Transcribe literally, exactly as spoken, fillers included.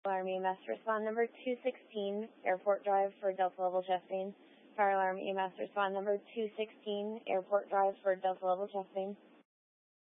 Alarm E M S respond number two sixteen, Airport Drive for Delta level testing. Fire alarm E M S respond number two sixteen, Airport Drive for Delta level testing.